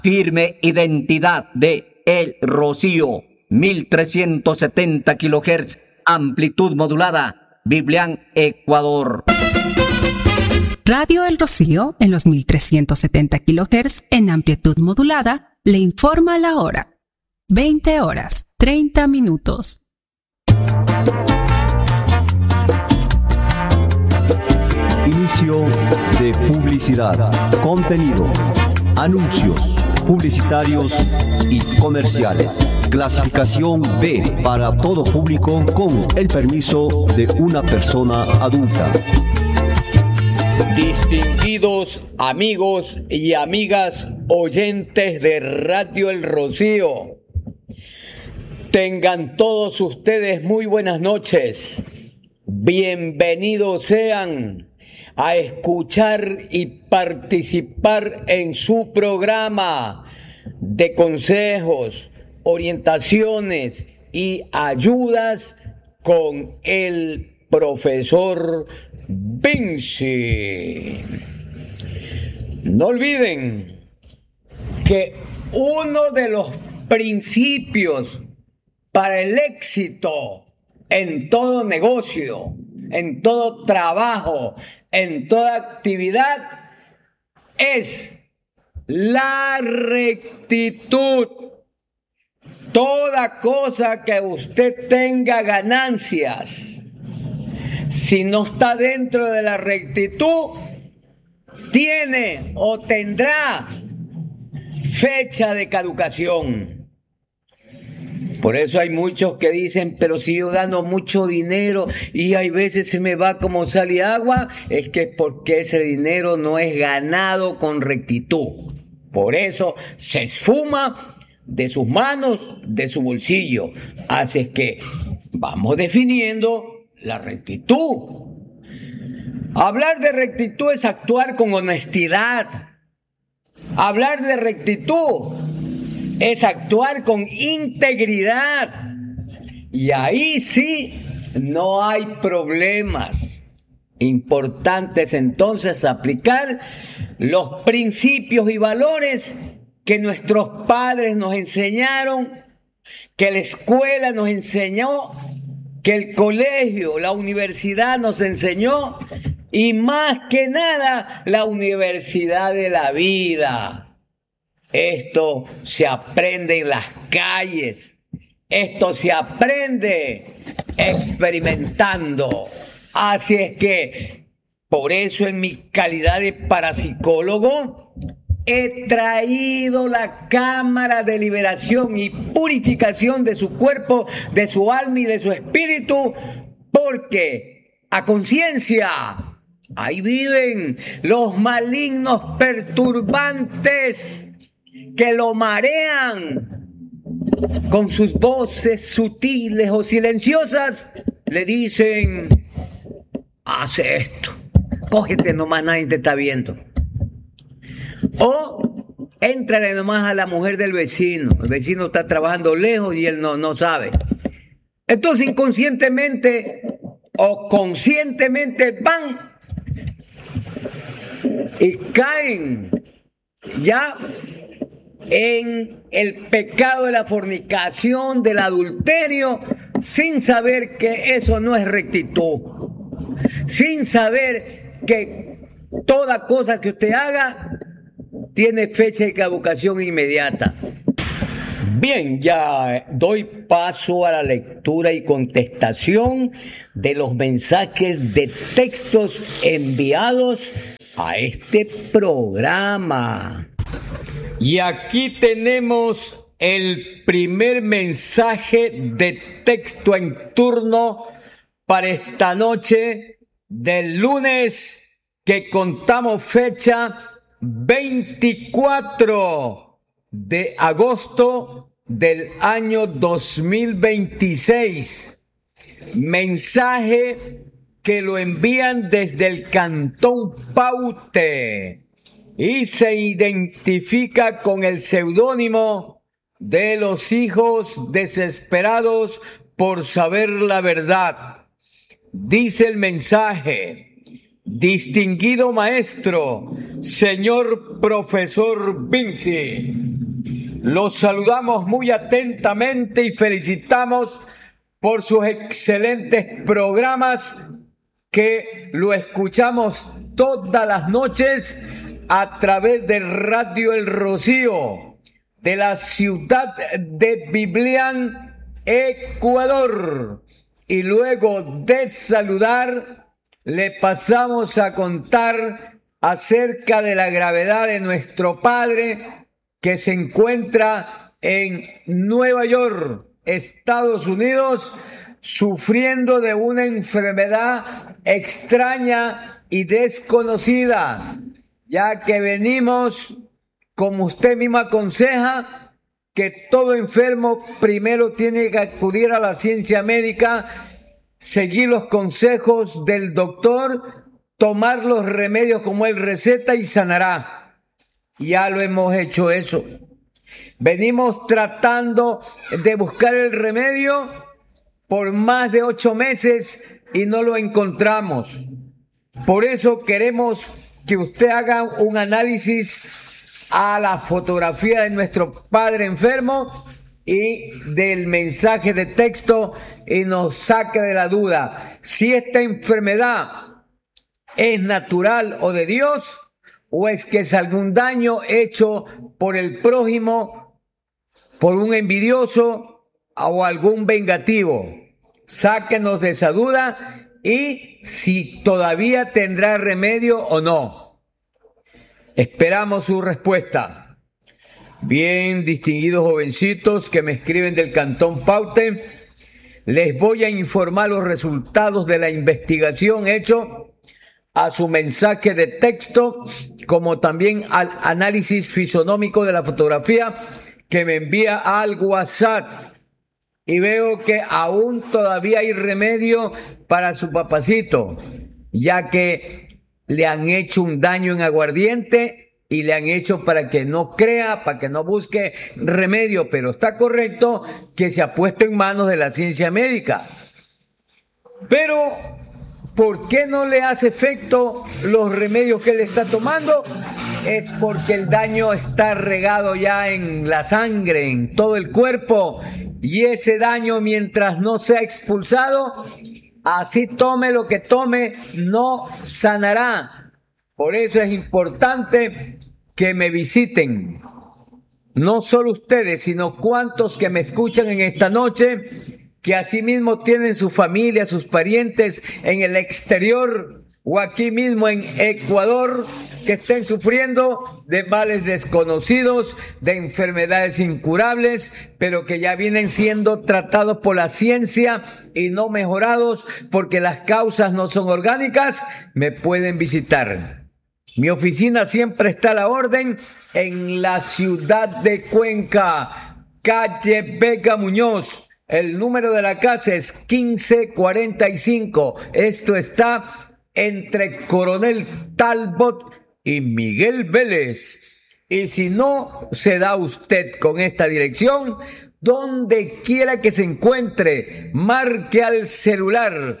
firme identidad de El Rocío, 1370 kHz, amplitud modulada, Biblián, Ecuador. Radio El Rocío, en los 1370 kHz, en amplitud modulada, le informa la hora. 20 horas, 30 minutos. Inicio de publicidad, contenido, anuncios publicitarios y comerciales. Clasificación B para todo público con el permiso de una persona adulta. Distinguidos amigos y amigas oyentes de Radio El Rocío, tengan todos ustedes muy buenas noches. Bienvenidos sean a escuchar y participar en su programa de consejos, orientaciones y ayudas con el profesor Vinci. No olviden que uno de los principios para el éxito en todo negocio, en todo trabajo, en toda actividad es la rectitud. Toda cosa que usted tenga ganancias, si no está dentro de la rectitud, tiene o tendrá fecha de caducación. Por eso hay muchos que dicen, pero si yo gano mucho dinero y hay veces se me va como sal y agua, es que es porque ese dinero no es ganado con rectitud. Por eso se esfuma de sus manos, de su bolsillo. Así es que vamos definiendo la rectitud. Hablar de rectitud es actuar con honestidad. Hablar de rectitud es actuar con integridad. Y ahí sí no hay problemas. Importantes entonces aplicar los principios y valores que nuestros padres nos enseñaron, que la escuela nos enseñó, que el colegio, la universidad nos enseñó, y más que nada la universidad de la vida. Esto se aprende en las calles, esto se aprende experimentando. Así es que, por eso en mi calidad de parapsicólogo, he traído la cámara de liberación y purificación de su cuerpo, de su alma y de su espíritu, porque a conciencia, ahí viven los malignos perturbantes que lo marean con sus voces sutiles o silenciosas. Le dicen: hace esto, cógete nomás, nadie te está viendo. O éntrale nomás a la mujer del vecino. El vecino está trabajando lejos y él no sabe. Entonces inconscientemente o conscientemente van y caen ya en el pecado de la fornicación, del adulterio, sin saber que eso no es rectitud, sin saber que toda cosa que usted haga tiene fecha de caducación inmediata. Bien, ya doy paso a la lectura y contestación de los mensajes de textos enviados a este programa. Y aquí tenemos el primer mensaje de texto en turno para esta noche del lunes, que contamos fecha 24 de agosto del año 2026. Mensaje que lo envían desde el Cantón Paute y se identifica con el seudónimo de los hijos desesperados por saber la verdad. Dice el mensaje: distinguido maestro, señor profesor Vinci. Los saludamos muy atentamente y felicitamos por sus excelentes programas que lo escuchamos todas las noches a través de Radio El Rocío de la ciudad de Biblián, Ecuador. Y luego de saludar, le pasamos a contar acerca de la gravedad de nuestro padre que se encuentra en Nueva York, Estados Unidos, sufriendo de una enfermedad extraña y desconocida, ya que venimos, como usted mismo aconseja, que todo enfermo primero tiene que acudir a la ciencia médica, seguir los consejos del doctor, tomar los remedios como él receta y sanará. Ya lo hemos hecho eso. Venimos tratando de buscar el remedio por más de 8 meses y no lo encontramos. Por eso queremos que usted haga un análisis a la fotografía de nuestro padre enfermo y del mensaje de texto y nos saque de la duda si esta enfermedad es natural o de Dios o es que es algún daño hecho por el prójimo, por un envidioso o algún vengativo. Sáquenos de esa duda y si todavía tendrá remedio o no. Esperamos su respuesta. Bien, distinguidos jovencitos que me escriben del Cantón Paute, les voy a informar los resultados de la investigación hecho a su mensaje de texto, como también al análisis fisonómico de la fotografía que me envía al WhatsApp. Y veo que aún todavía hay remedio para su papacito, ya que le han hecho un daño en aguardiente y le han hecho para que no crea, para que no busque remedio, pero está correcto que se ha puesto en manos de la ciencia médica. Pero, ¿por qué no le hace efecto los remedios que él está tomando? Es porque el daño está regado ya en la sangre, en todo el cuerpo, y ese daño, mientras no sea expulsado, así tome lo que tome, no sanará. Por eso es importante que me visiten. No solo ustedes, sino cuantos que me escuchan en esta noche, que asimismo tienen su familia, sus parientes en el exterior o aquí mismo en Ecuador, que estén sufriendo de males desconocidos, de enfermedades incurables, pero que ya vienen siendo tratados por la ciencia y no mejorados porque las causas no son orgánicas, me pueden visitar. Mi oficina siempre está a la orden en la ciudad de Cuenca, calle Vega Muñoz. El número de la casa es 1545. Esto está entre Coronel Talbot y Miguel Vélez. Y si no se da usted con esta dirección, donde quiera que se encuentre, marque al celular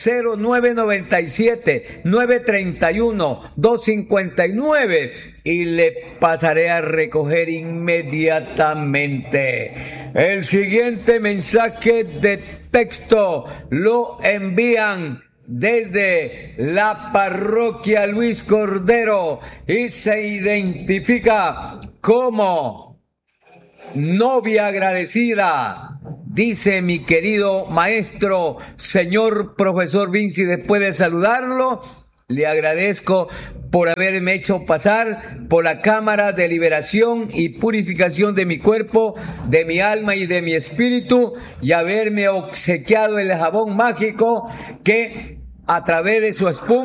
0997-931-259 y le pasaré a recoger inmediatamente. El siguiente mensaje de texto lo envían desde la parroquia Luis Cordero y se identifica como novia agradecida. Dice mi querido maestro, señor profesor Vinci, después de saludarlo, le agradezco por haberme hecho pasar por la cámara de liberación y purificación de mi cuerpo, de mi alma y de mi espíritu, y haberme obsequiado el jabón mágico que a través de su espuma